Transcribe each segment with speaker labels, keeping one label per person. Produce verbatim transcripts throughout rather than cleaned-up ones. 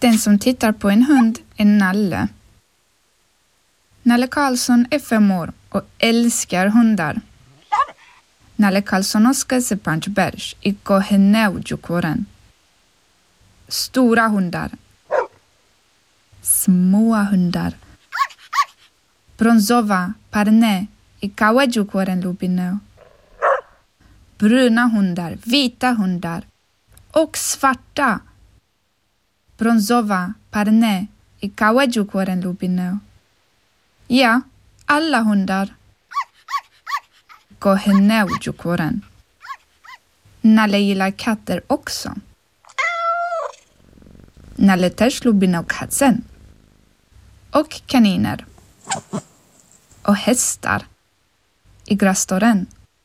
Speaker 1: Den som tittar på en hund är Nalle. Nalle Karlsson är fem år och älskar hundar. Nalle Karlsson oskar se Panchbergs i Koheneujukoren. Stora hundar. Små hundar. Bronzova parne i Kawajukoren lubineu. Bruna hundar, vita hundar och svarta. Bronzova parne i Kawajukoren lubineu. Ja, alla hundar. Koheneujukoren. Nalle gillar katter också. Nalle törs lubineu katzen. Och kaniner. Och hästar. I grastoren.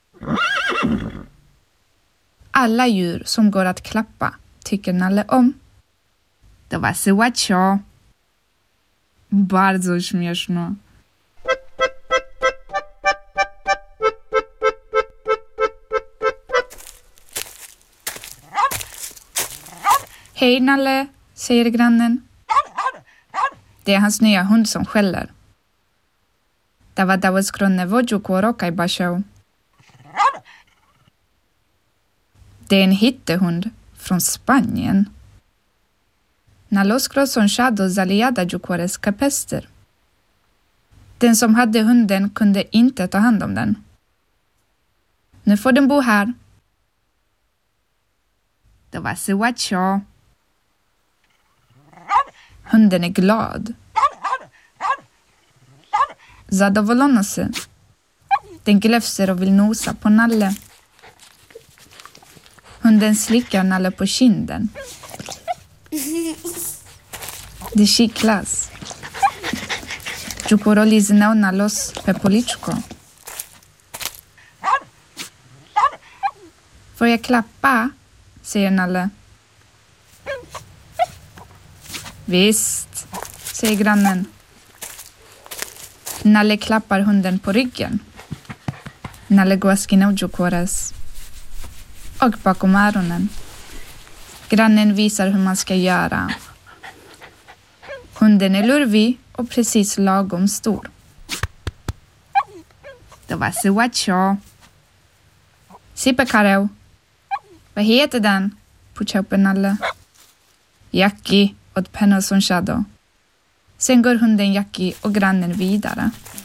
Speaker 1: Alla djur som går att klappa tycker Nalle om. To was łacio. Bardzo śmieszno. Hej Nalle, säger grannen. Det är hans nya hund som skäller. Dawa dały skronne wodziuku rokaj basiał. Det är en hittehund från Spanien. Nalos son shado zaliada juquores kapester. Den som hade hunden kunde inte ta hand om den. Nu får den bo här. Det var så vatsja. Hunden är glad. Zadowolona sig. Den gläfser och vill nosa på Nalle. Hunden slickar Nalle på kinden. Det kittlas. Jukoro lizna och Nallos pepoliczko. Får jag klappa? Säger Nalle. Visst, säger grannen. Nalle klappar hunden på ryggen. Nalle går skinojukores. Och bakom öronen. Grannen visar hur man ska göra. Hunden är lurvig och precis lagom stor. Det var så vatsja. Sippekareu. Vad heter den? Puchaupen Nalle. Jackie åt Penna som shadow. Sen går hunden Jackie och grannen vidare.